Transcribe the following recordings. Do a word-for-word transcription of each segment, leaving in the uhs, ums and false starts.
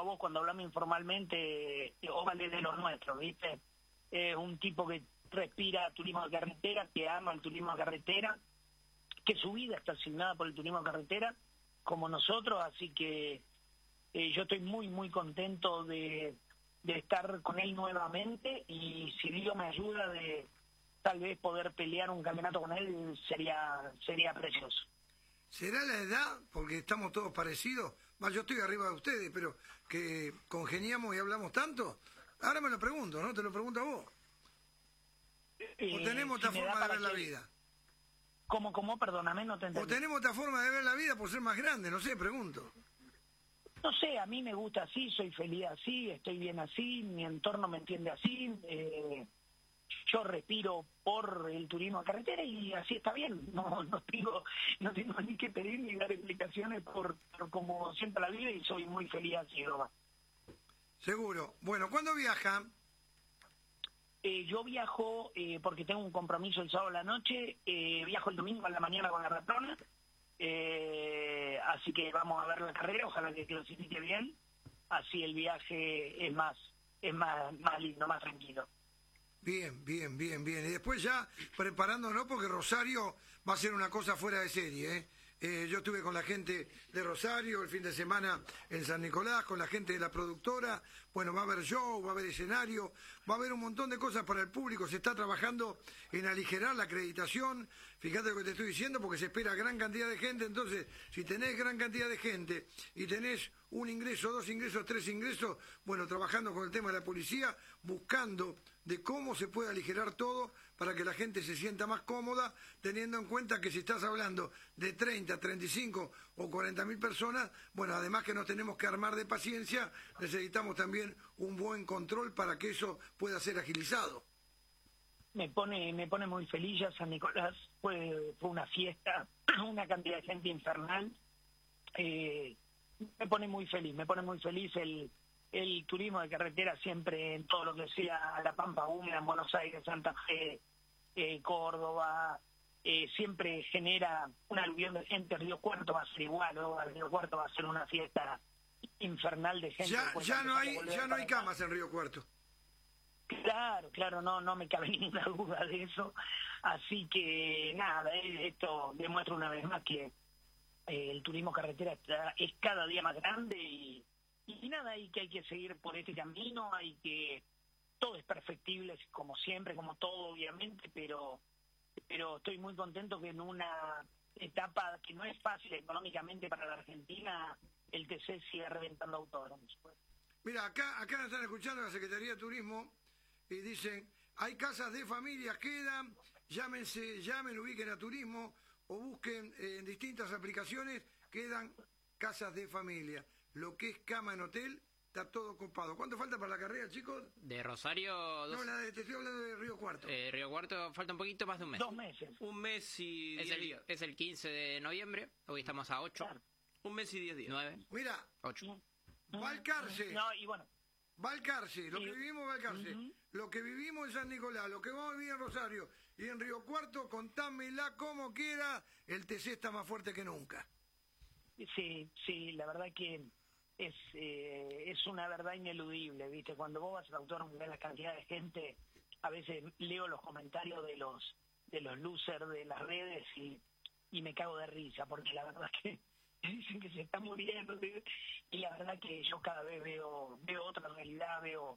a vos cuando hablamos informalmente, Óvale de los nuestros, ¿viste? Es un tipo que respira turismo de carretera, que ama el turismo de carretera, que su vida está asignada por el turismo de carretera, como nosotros, así que eh, yo estoy muy, muy contento de, de estar con él nuevamente, y si Dios me ayuda de tal vez poder pelear un campeonato con él, sería sería precioso. ¿Será la edad? Porque estamos todos parecidos. Más, yo estoy arriba de ustedes, pero que congeniamos y hablamos tanto. Ahora me lo pregunto, ¿no? Te lo pregunto a vos. Eh, ¿O tenemos si esta forma de ver la que... vida? ¿Cómo, cómo? Perdóname, no te entendí. ¿O tenemos esta forma de ver la vida por ser más grande? No sé, pregunto. No sé, a mí me gusta así, soy feliz así, estoy bien así, mi entorno me entiende así, eh, yo respiro por el turismo de carretera y así está bien, no no tengo no tengo ni que pedir ni dar explicaciones por, por cómo siento la vida, y soy muy feliz así, Roma. Seguro. Bueno, ¿cuándo viaja? Eh, yo viajo eh, porque tengo un compromiso el sábado a la noche, eh, viajo el domingo a la mañana con la Ratrona, eh, así que vamos a ver la carrera, ojalá que clasifique bien, así el viaje es más es más, más lindo, más tranquilo. Bien, bien, bien, bien. Y después ya preparándonos, porque Rosario va a ser una cosa fuera de serie, ¿eh? Eh, yo estuve con la gente de Rosario el fin de semana en San Nicolás, con la gente de la productora. Bueno, va a haber show, va a haber escenario, va a haber un montón de cosas para el público. Se está trabajando en aligerar la acreditación. Fíjate lo que te estoy diciendo, porque se espera gran cantidad de gente. Entonces, si tenés gran cantidad de gente y tenés un ingreso, dos ingresos, tres ingresos, bueno, trabajando con el tema de la policía, buscando de cómo se puede aligerar todo para que la gente se sienta más cómoda, teniendo en cuenta que si estás hablando de treinta, treinta y cinco o cuarenta mil personas, bueno, además que nos tenemos que armar de paciencia, necesitamos también un buen control para que eso pueda ser agilizado. Me pone me pone muy feliz, ya San Nicolás fue, fue una fiesta, una cantidad de gente infernal, eh, me pone muy feliz, me pone muy feliz el el turismo de carretera siempre en todo lo que sea La Pampa Húmeda, en Buenos Aires, Santa Fe, eh, Córdoba, eh, siempre genera un aluvión de gente. Río Cuarto va a ser igual, ¿no? Río Cuarto va a ser una fiesta infernal de gente. Ya, ya no hay, ya no hay camas en Río Cuarto. Claro, claro, no, no me cabe ninguna duda de eso. Así que nada, eh, esto demuestra una vez más que eh, el turismo carretera está, es cada día más grande y Y nada, hay que hay que seguir por este camino, hay que todo es perfectible como siempre, como todo obviamente, pero pero estoy muy contento que en una etapa que no es fácil económicamente para la Argentina, el T C siga reventando autódromos. Mira, acá acá nos están escuchando la Secretaría de Turismo y dicen, hay casas de familias, quedan, llámense, llamen, ubiquen a turismo o busquen eh, en distintas aplicaciones, quedan casas de familia. Lo que es cama en hotel, está todo copado. ¿Cuánto falta para la carrera, chicos? De Rosario... Dos... No, la de, te estoy hablando de Río Cuarto. Eh, Río Cuarto falta un poquito más de un mes. Dos meses. Un mes y es diez el, días. Es el quince de noviembre, hoy estamos a ocho. Claro. Un mes y diez días. Nueve. Mira, Ocho. Balcarce. No, y bueno. Balcarce, lo Sí. que vivimos en Balcarce, Uh-huh. lo que vivimos en San Nicolás, lo que vamos a vivir en Rosario y en Río Cuarto, contámela como quiera, el T C está más fuerte que nunca. Sí, sí, la verdad que es eh, es una verdad ineludible, ¿viste? Cuando vos vas al autódromo y ves la cantidad de gente, a veces leo los comentarios de los de los losers de las redes y, y me cago de risa, porque la verdad que dicen que se está muriendo, y la verdad que yo cada vez veo veo otra realidad, veo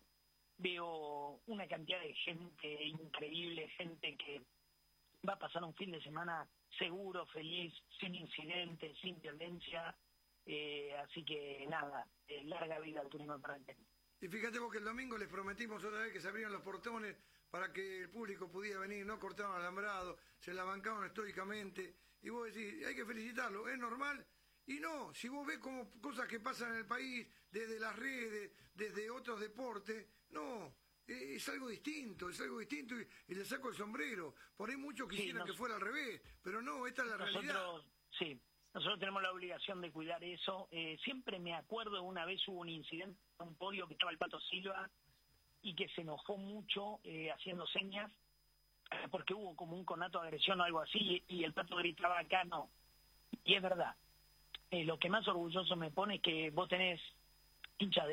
veo una cantidad de gente increíble, gente que va a pasar un fin de semana seguro, feliz, sin incidentes, sin violencia. Eh, así que nada, eh, larga vida al turismo carretera. Y fíjate vos que el domingo les prometimos otra vez que se abrían los portones para que el público pudiera venir, no cortaron alambrado, se la bancaron estoicamente, y vos decís, hay que felicitarlo, es normal, y no, si vos ves como cosas que pasan en el país, desde las redes, desde otros deportes, no, eh, es algo distinto, es algo distinto, y, y le saco el sombrero, por ahí muchos quisieran sí, nos... que fuera al revés, pero no, esta es la nosotros, realidad. Sí. Nosotros tenemos la obligación de cuidar eso. Eh, siempre me acuerdo, una vez hubo un incidente en un podio que estaba el Pato Silva y que se enojó mucho eh, haciendo señas eh, porque hubo como un conato de agresión o algo así y, y el Pato gritaba acá, no. Y es verdad. Eh, lo que más orgulloso me pone es que vos tenés hinchas de